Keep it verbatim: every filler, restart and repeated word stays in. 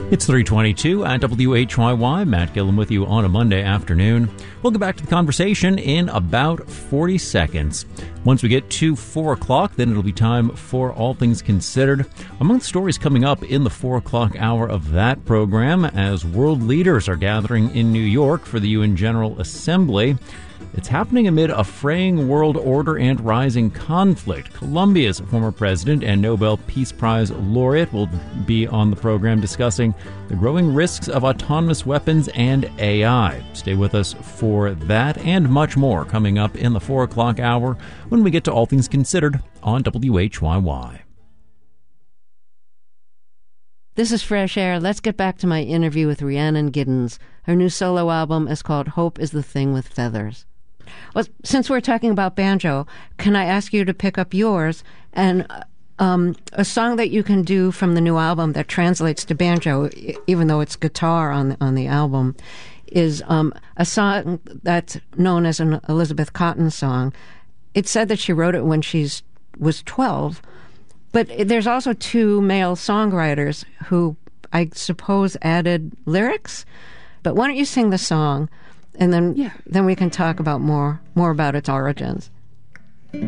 It's three twenty-two at W H Y Y. Matt Gillum with you on a Monday afternoon. We'll get back to the conversation in about forty seconds. Once we get to four o'clock, then it'll be time for All Things Considered. Among the stories coming up in the four o'clock hour of that program, as world leaders are gathering in New York for the U N General Assembly, it's happening amid a fraying world order and rising conflict. Colombia's former president and Nobel Peace Prize laureate will be on the program discussing the growing risks of autonomous weapons and A I. Stay with us for that and much more coming up in the four o'clock hour when we get to All Things Considered on W H Y Y. This is Fresh Air. Let's get back to my interview with Rhiannon Giddens. Her new solo album is called Hope is the Thing with Feathers. Well, since we're talking about banjo, can I ask you to pick up yours and um, a song that you can do from the new album that translates to banjo, even though it's guitar on the, on the album, is um, a song that's known as an Elizabeth Cotten song. It's said that she wrote it when she was twelve, but there's also two male songwriters who I suppose added lyrics. But why don't you sing the song? And then, yeah. then we can talk about more more about its origins.